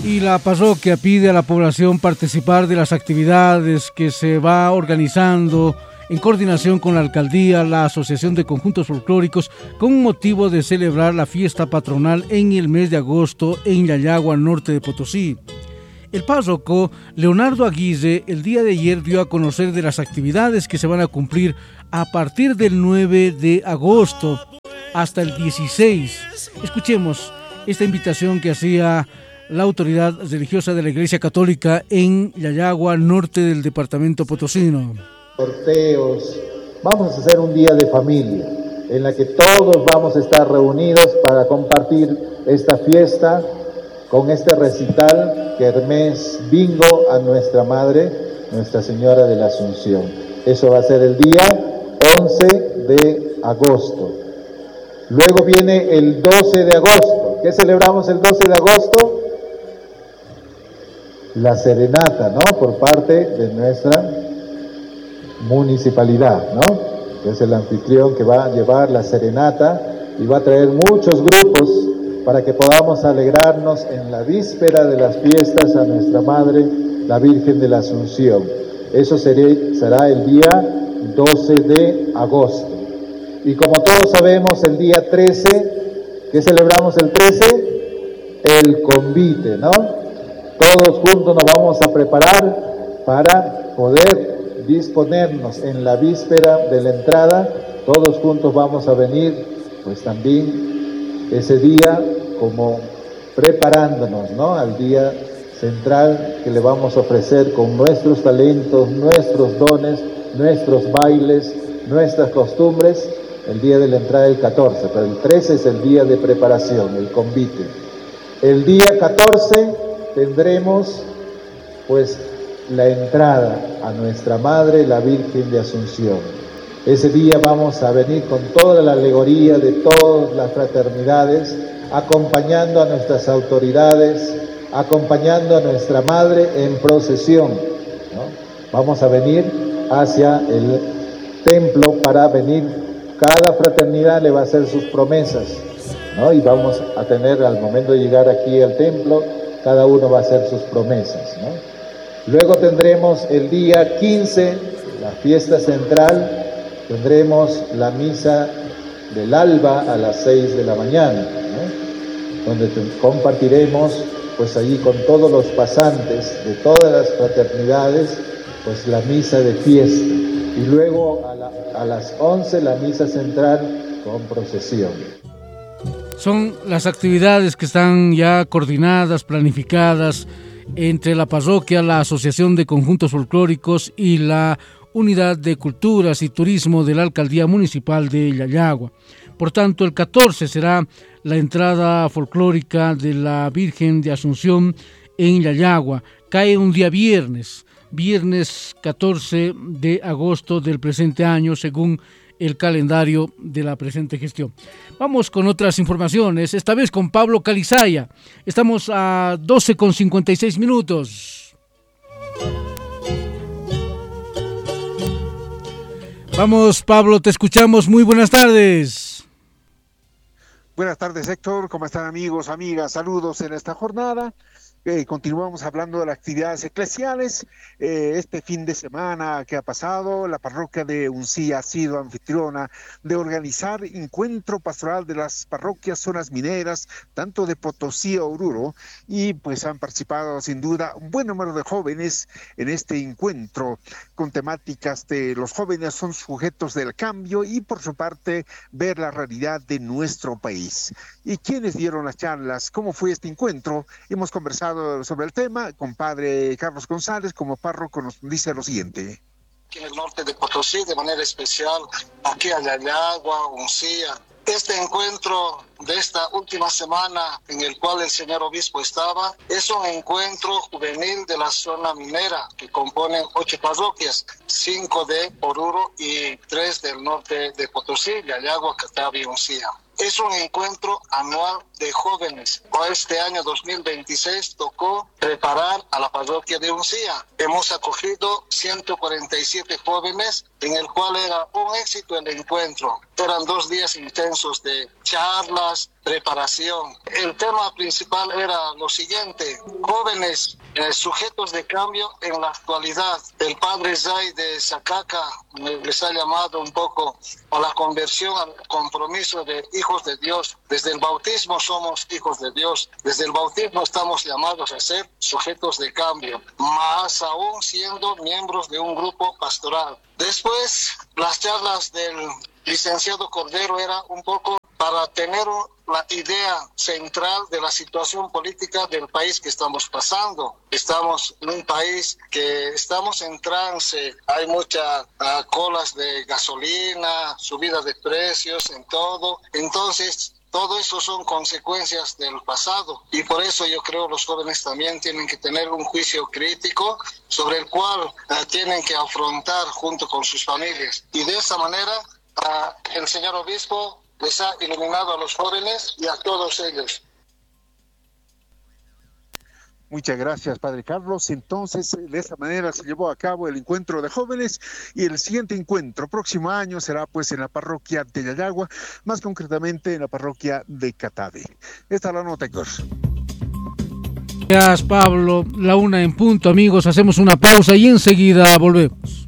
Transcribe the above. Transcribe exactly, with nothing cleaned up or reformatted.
Y la parroquia pide a la población participar de las actividades que se va organizando en coordinación con la alcaldía, la Asociación de Conjuntos Folclóricos, con motivo de celebrar la fiesta patronal en el mes de agosto en Yayagua, norte de Potosí. El párroco Leonardo Aguirre el día de ayer dio a conocer de las actividades que se van a cumplir a partir del nueve de agosto hasta el dieciséis. Escuchemos esta invitación que hacía la autoridad religiosa de la Iglesia Católica en Yayagua, norte del departamento potosino. Sorteos, vamos a hacer un día de familia en la que todos vamos a estar reunidos para compartir esta fiesta con este recital Kermés Bingo a nuestra Madre, Nuestra Señora de la Asunción. Eso va a ser el día once de agosto. Luego viene el doce de agosto. ¿Qué celebramos el doce de agosto? La serenata, ¿no? Por parte de nuestra municipalidad, ¿no? Que es el anfitrión que va a llevar la serenata y va a traer muchos grupos para que podamos alegrarnos en la víspera de las fiestas a nuestra Madre, la Virgen de la Asunción. Eso será el día doce de agosto. Y como todos sabemos, el día trece, ¿qué celebramos el trece? El convite, ¿no? Todos juntos nos vamos a preparar para poder disponernos en la víspera de la entrada. Todos juntos vamos a venir, pues también ese día como preparándonos, ¿no? Al día central que le vamos a ofrecer con nuestros talentos, nuestros dones, nuestros bailes, nuestras costumbres, el día de la entrada del catorce, pero el trece es el día de preparación, el convite. El día catorce tendremos pues la entrada a nuestra Madre, la Virgen de Asunción. Ese día vamos a venir con toda la alegoría de todas las fraternidades, acompañando a nuestras autoridades, acompañando a nuestra Madre en procesión, ¿no? Vamos a venir hacia el templo para venir, cada fraternidad le va a hacer sus promesas, ¿no? Y vamos a tener, al momento de llegar aquí al templo, cada uno va a hacer sus promesas, ¿no? Luego tendremos el día quince, la fiesta central, tendremos la misa del alba a las seis de la mañana, ¿no? Donde compartiremos pues allí con todos los pasantes de todas las fraternidades pues la misa de fiesta. Y luego a, la, a las once la misa central con procesión. Son las actividades que están ya coordinadas, planificadas entre la parroquia, la Asociación de Conjuntos Folclóricos y la Unidad de Culturas y Turismo de la Alcaldía Municipal de Yayagua. Por tanto, el catorce será la entrada folclórica de la Virgen de Asunción en Yayagua. Cae un día viernes, viernes catorce de agosto del presente año, según el calendario de la presente gestión. Vamos con otras informaciones, esta vez con Pablo Calizaya. Estamos a doce con cincuenta y seis minutos. Vamos, Pablo, te escuchamos. Muy buenas tardes. Buenas tardes, Héctor. ¿Cómo están, amigos, amigas? Saludos en esta jornada. Eh, continuamos hablando de las actividades eclesiales. Eh, este fin de semana que ha pasado, la parroquia de Uncía ha sido anfitriona de organizar encuentro pastoral de las parroquias zonas mineras, tanto de Potosí a Oruro, y pues han participado sin duda un buen número de jóvenes en este encuentro con temáticas de los jóvenes son sujetos del cambio y por su parte ver la realidad de nuestro país. ¿Y quiénes dieron las charlas? ¿Cómo fue este encuentro? Hemos conversado sobre el tema con padre Carlos González, como párroco nos dice lo siguiente. Aquí en el norte de Potosí, de manera especial, aquí en Yayagua, Uncía. Este encuentro de esta última semana en el cual el señor obispo estaba, es un encuentro juvenil de la zona minera que componen ocho parroquias, cinco de Oruro y tres del norte de Potosí, Yayagua, Catavi y Uncía. Es un encuentro anual de jóvenes. Este año dos mil veintiséis tocó preparar a la parroquia de Uncía. Hemos acogido ciento cuarenta y siete jóvenes, en el cual era un éxito el encuentro. Eran dos días intensos de charla, más preparación. El tema principal era lo siguiente: jóvenes eh, sujetos de cambio en la actualidad. El padre Zay de Sacaca les ha llamado un poco a la conversión, al compromiso de hijos de Dios. Desde el bautismo somos hijos de Dios. Desde el bautismo estamos llamados a ser sujetos de cambio, más aún siendo miembros de un grupo pastoral. Después, las charlas del licenciado Cordero era un poco para tener la idea central de la situación política del país que estamos pasando. Estamos en un país que estamos en trance, hay muchas uh, colas de gasolina, subida de precios en todo. Entonces, todo eso son consecuencias del pasado, y por eso yo creo que los jóvenes también tienen que tener un juicio crítico sobre el cual uh, tienen que afrontar junto con sus familias. Y de esa manera uh, el señor obispo les ha iluminado a los jóvenes y a todos ellos. Muchas gracias, Padre Carlos. Entonces, de esa manera se llevó a cabo el encuentro de jóvenes, y el siguiente encuentro próximo año será pues en la parroquia de Yayagua, más concretamente en la parroquia de Catabe. Esta es la nota, Héctor. Gracias, Pablo. La una en punto, amigos. Hacemos una pausa y enseguida volvemos.